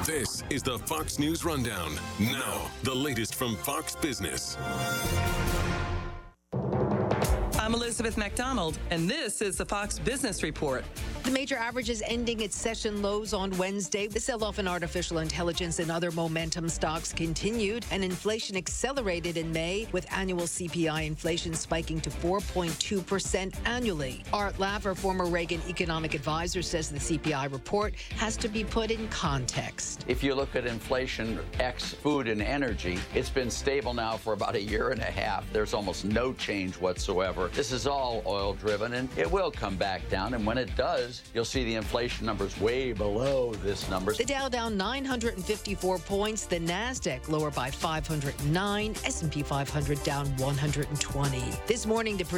This is the Fox News Rundown. Now, the latest from Fox Business. I'm Elizabeth MacDonald, and this is the Fox Business Report. The major averages ending its session lows on Wednesday. The sell-off in artificial intelligence and other momentum stocks continued, and inflation accelerated in May, with annual CPI inflation spiking to 4.2% annually. Art Laffer, former Reagan economic advisor, says the CPI report has to be put in context. If you look at inflation ex food and energy, it's been stable now for about a year and a half. There's almost no change whatsoever. This is all oil-driven, and it will come back down, and when it does, you'll see the inflation numbers way below this number. The Dow down 954 points, the NASDAQ lower by 509, S&P 500 down 120. This morning, the